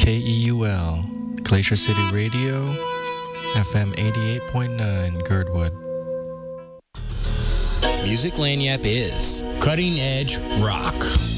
KEUL, Glacier City Radio, FM 88.9, Girdwood. Music Lagniappe is cutting edge rock.